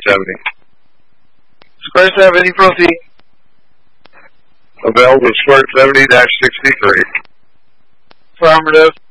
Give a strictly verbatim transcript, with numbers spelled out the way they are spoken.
seventy. Square seventy, proceed. Available to Square seventy dash sixty-three. Affirmative.